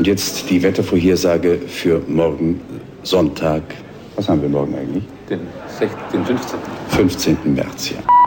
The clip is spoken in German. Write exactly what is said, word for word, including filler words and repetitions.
Und jetzt die Wettervorhersage für morgen Sonntag. Was haben wir morgen eigentlich? Den, den fünfzehnten fünfzehnten März, ja.